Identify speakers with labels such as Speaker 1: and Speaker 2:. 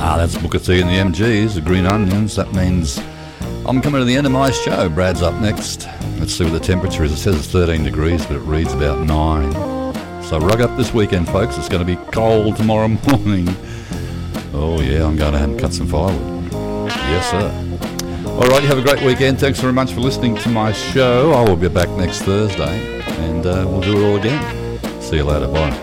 Speaker 1: That's Booker T and the MGs, the Green Onions. That means I'm coming to the end of my show. Brad's up next. Let's see what the temperature is. It says it's 13 degrees, but it reads about 9. So rug up this weekend, folks. It's going to be cold tomorrow morning. Oh, yeah, I'm going to cut some firewood. Yes, sir. All right, you have a great weekend. Thanks very much for listening to my show. I will be back next Thursday, and we'll do it all again. See you later. Bye.